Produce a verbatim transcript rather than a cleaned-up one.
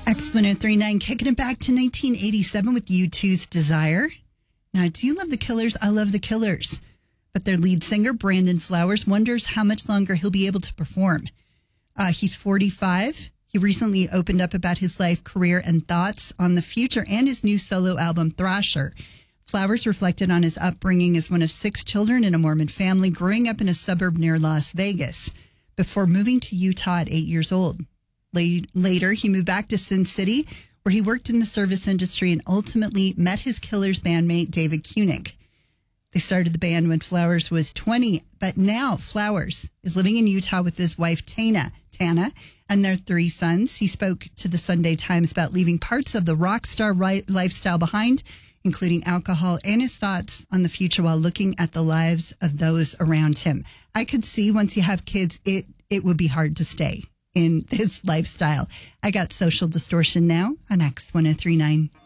X one oh three nine, kicking it back to nineteen eighty-seven with U two's Desire. Now, do you love the Killers? I love the Killers. But their lead singer, Brandon Flowers, wonders how much longer he'll be able to perform. Uh, he's forty-five. He recently opened up about his life, career, and thoughts on the future and his new solo album, Thrasher. Flowers reflected on his upbringing as one of six children in a Mormon family, growing up in a suburb near Las Vegas, before moving to Utah at eight years old. Later, he moved back to Sin City, where he worked in the service industry and ultimately met his Killers bandmate, David Koenig. They started the band when Flowers was twenty, but now Flowers is living in Utah with his wife, Tana, Tana, and their three sons. He spoke to the Sunday Times about leaving parts of the rock star lifestyle behind, including alcohol, and his thoughts on the future while looking at the lives of those around him. I could see once you have kids, it, it would be hard to stay in this lifestyle. I got Social Distortion now on X one oh three nine.